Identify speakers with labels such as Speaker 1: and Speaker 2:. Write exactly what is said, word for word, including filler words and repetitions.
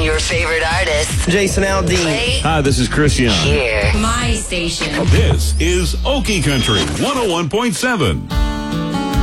Speaker 1: your favorite artists.
Speaker 2: Jason Aldean.
Speaker 1: Play
Speaker 3: Hi, this is Christian.
Speaker 1: here.
Speaker 4: My station.
Speaker 5: This is Okie Country one oh one point seven.